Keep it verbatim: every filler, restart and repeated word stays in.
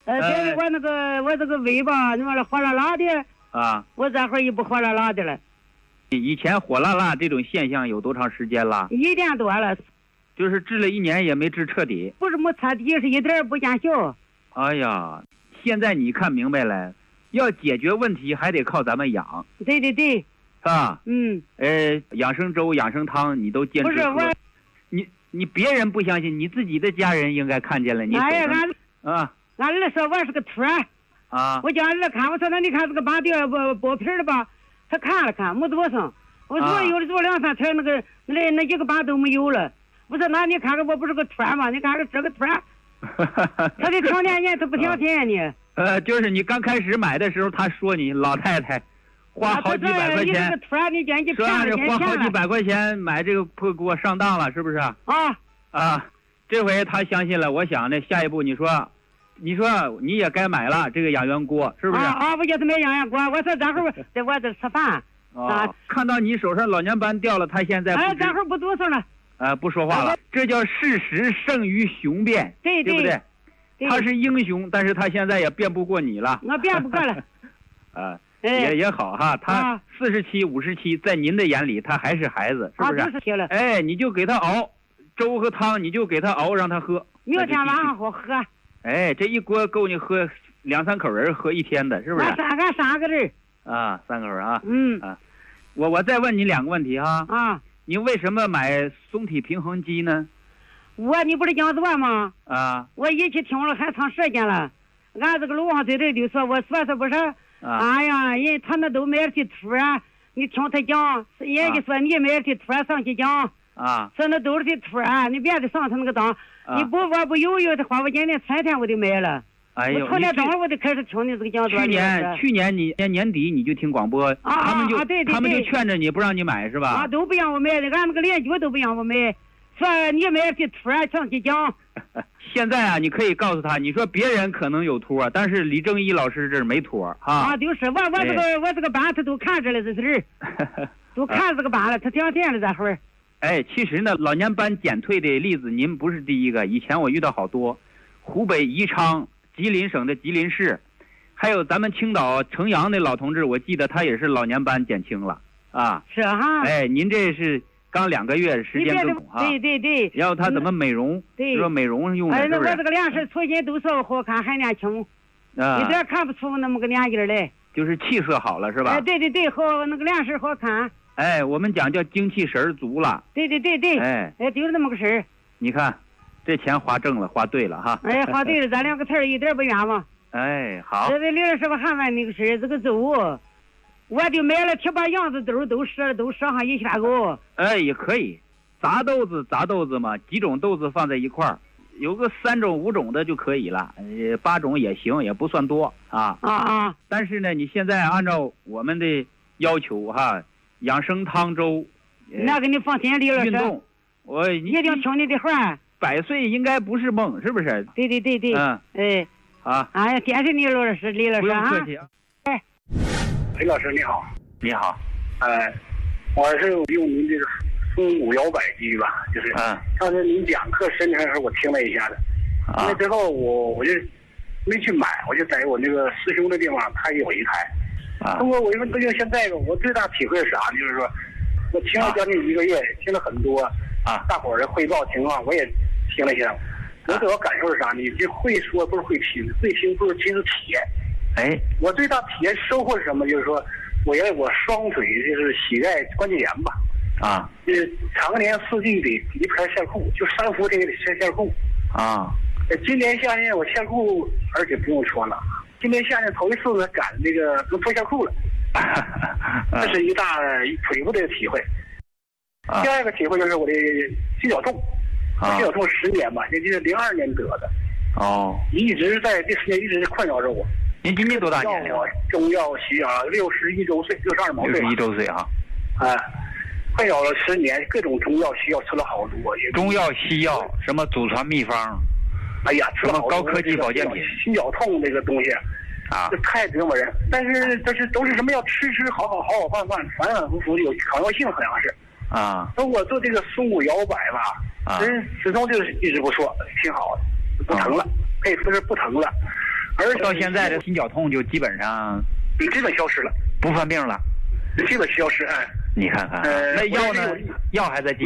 呃，这个我那个我这个胃吧，那么火辣辣的啊， 我这会儿也不火辣辣的了。 以前火辣辣这种现象有多长时间了？ 一年多了。 就是治了一年也没治彻底。 不是没彻底，是一点也不见效。 哎呀，现在你看明白了，要解决问题还得靠咱们养。 对对对。 是吧？ 嗯。 呃，养生粥、养生汤你都坚持喝。 不是我。 你你别人不相信，你自己的家人应该看见了。你哎呀，俺啊， 俺儿说我是个托儿。 啊。 我叫俺儿看，我说那你看这个拔掉剥剥皮的吧，他看了看，没多少。我说有的做两三天，那个那那一个疤都没有了。我说那你看看我不是个托儿吗？你看看这个托儿。他的成年人他不相信你。 呃，就是你刚开始买的时候，他说你老太太。花好几百块钱，说按着花好几百块钱买这个破锅上当了，是不是？ 啊啊，这回他相信了。我想呢，下一步你说，你说你也该买了这个养元锅，是不是？ 啊啊！我就是买养元锅，我说这会儿在我这吃饭。 啊，看到你手上老年斑掉了，他现在哎，这会儿不哆嗦了。 啊，不说话了，这叫事实胜于雄辩， 对对不对？他是英雄，但是他现在也辩不过你了。 我辩不过了。 啊。也也好哈，他四十七、五十七，在您的眼里，他还是孩子，是不是？ 啊，就是了。 哎，你就给他熬粥和汤，你就给他熬，让他喝。 明天晚上好喝。 哎，这一锅够你喝两三口人喝一天的，是不是？ 俺三俺三个人。 啊，三口人啊。 嗯。 啊，我我再问你两个问题哈。 啊。 你为什么买松体平衡肌呢？ 我你不是讲座吗？ 啊。 我一起听了还长时间了，俺这个路上对对就说，我说是不是？ 啊、 哎呀，人他们都买了去图啊！你听他讲，人家说你买了去图上去讲啊， 说那都是去图啊！你别的上他那个当， 啊、 你不我不犹豫的话，我今年三天我就买了。 哎呦， 我从那等会我就开始听你这个讲座。 去年去年你年年底你就听广播， 啊、 他们就、 啊、对对对他们就劝着你不让你买是吧？ 啊，都不让我买的，俺那个邻居都不让我买，说你买了去图啊上去讲。 现在啊，你可以告诉他，你说别人可能有托，但是李正一老师这儿没托啊。 啊，就是我我这个、哎、我这个班他都看着了，这是人，都看这个班了，他相信了这会儿。 哎，其实呢，老年斑减退的例子您不是第一个，以前我遇到好多，湖北宜昌、吉林省的吉林市，还有咱们青岛城阳的老同志，我记得他也是老年斑减轻了啊。 是哈。 哎，您这是。刚两个月时间更啊， 对对对， 然后他怎么美容？ 对， 说美容用的， 哎， 是不是？ 我这个脸是重新都说好看，还年轻， 啊， 一点看不出那么个年纪来。 就是气色好了，是吧？ 哎，对对对，好，那个脸色好看。 哎，我们讲叫精气神足了。 对对对对。 哎， 哎，就是那么个事儿。 你看，这钱花正了，花对了哈。 哎，花对了，咱两个词儿一点不冤枉。 哎，好。 这位刘老师，我还问你个事儿，这个粥。我就买了七八样子豆，都折都折上一千个。 哎，也可以。杂豆子，杂豆子嘛，几种豆子放在一块儿，有个三种五种的就可以了，呃，八种也行，也不算多啊。 啊啊！ 但是呢，你现在按照我们的要求哈，养生汤粥， 那个你放心，李老师。 运动，我一定听你的话。 百岁应该不是梦，是不是？ 对对对对。 嗯。 哎。 好。 哎呀，谢谢你，罗老师，李老师啊。 不用客气啊。 哎。 李老师你好。 你好。 哎，我是用您这个。松骨摇摆机吧，就是上次您讲课申请的时候，我听了一下子，听了之后我我就没去买，我就在我那个师兄的地方，他有一台。 啊。 通过我因为毕竟现在我最大体会是啥呢？就是说，我听了将近一个月，听了很多啊， 大伙儿的汇报情况，我也听了一下。我主要感受是啥呢？你这会说不是会听，会听不是亲自体验。 哎， 我最大体验收获是什么？就是说，我原来我双腿就是膝盖关节炎吧。 啊， 就是常年四季的一片线裤，就三伏这个线线裤啊。 今年夏天我线裤，而且不用穿了。今年夏天头一次呢，赶那个不脱线裤了，这是一大腿部的体会。 啊、 第二个体会就是我的心绞痛，啊、心绞痛十年吧，也就是零二年得的。 哦， 一直在这十年一直困扰着我。 您今年多大年龄？ 中药西药，六十一周岁，六十二毛岁。 六十一周岁啊。 啊。困扰了十年，各种中药西药吃了好多。 中药西药什么祖传秘方？ 哎呀，吃了好多高科技保健品。 心绞痛这个东西啊， 这太折磨人。但是这是都是什么要吃吃好好好好饭饭，反反复复有抗药性，好像是啊。 那我做这个松骨摇摆吧，人始终就是一直不错，挺好的，不疼了，可以说是不疼了。 而到现在这心绞痛就基本上基本消失了， 不犯病了， 基本消失。哎， 你看看， 呃、 那药呢？药还在继续。